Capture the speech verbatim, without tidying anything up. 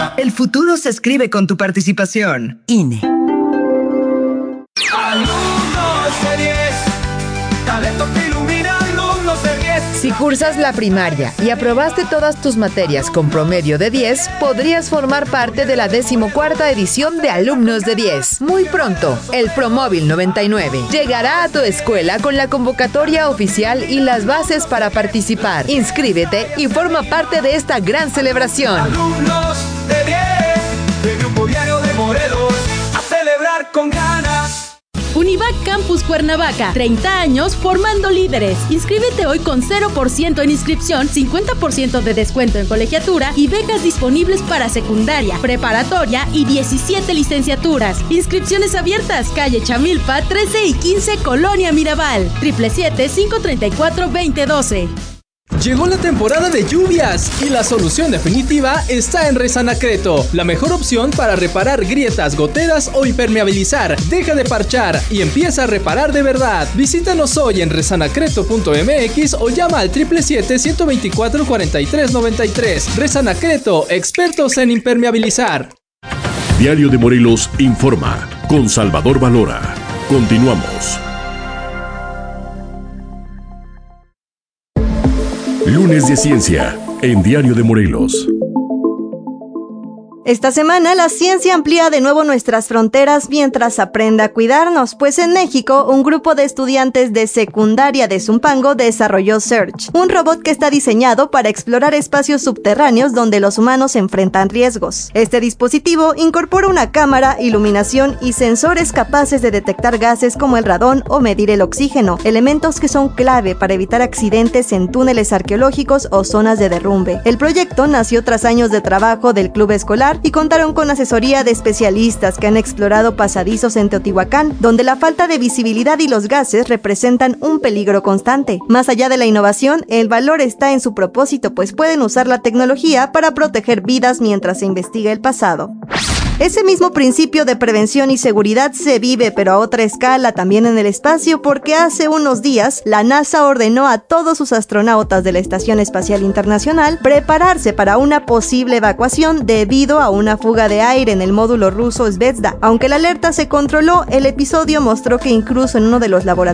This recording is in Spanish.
El futuro se escribe con tu participación. I N E. Alumnos de diez, talento que ilumina, alumnos de diez. Si cursas la primaria y aprobaste todas tus materias con promedio de diez, podrías formar parte de la decimocuarta edición de Alumnos de diez. Muy pronto, el Promóvil noventa y nueve llegará a tu escuela con la convocatoria oficial y las bases para participar. Inscríbete y forma parte de esta gran celebración. Alumnos de diez, de Grupo Diario de Morelos, a celebrar con ganas. Univac Campus Cuernavaca, treinta años formando líderes. Inscríbete hoy con cero por ciento en inscripción, cincuenta por ciento de descuento en colegiatura y becas disponibles para secundaria, preparatoria y diecisiete licenciaturas. Inscripciones abiertas, calle Chamilpa, trece y quince, Colonia Mirabal. siete siete siete, cinco tres cuatro, dos cero uno dos. Llegó la temporada de lluvias y la solución definitiva está en Resanacreto, la mejor opción para reparar grietas, goteras o impermeabilizar. Deja de parchar y empieza a reparar de verdad. Visítanos hoy en resanacreto punto m x o llama al siete siete siete, ciento veinticuatro, cuarenta y tres noventa y tres. Resanacreto, expertos en impermeabilizar. Diario de Morelos informa con Salvador Valora. Continuamos. Lunes de Ciencia, en Diario de Morelos. Esta semana la ciencia amplía de nuevo nuestras fronteras mientras aprende a cuidarnos, pues en México un grupo de estudiantes de secundaria de Zumpango desarrolló Search, un robot que está diseñado para explorar espacios subterráneos donde los humanos enfrentan riesgos. Este dispositivo incorpora una cámara, iluminación y sensores capaces de detectar gases como el radón o medir el oxígeno, elementos que son clave para evitar accidentes en túneles arqueológicos o zonas de derrumbe. El proyecto nació tras años de trabajo del club escolar y contaron con asesoría de especialistas que han explorado pasadizos en Teotihuacán, donde la falta de visibilidad y los gases representan un peligro constante. Más allá de la innovación, el valor está en su propósito, pues pueden usar la tecnología para proteger vidas mientras se investiga el pasado. Ese mismo principio de prevención y seguridad se vive, pero a otra escala, también en el espacio, porque hace unos días la NASA ordenó a todos sus astronautas de la Estación Espacial Internacional prepararse para una posible evacuación debido a una fuga de aire en el módulo ruso Zvezda. Aunque la alerta se controló, el episodio mostró que incluso en uno de los laboratorios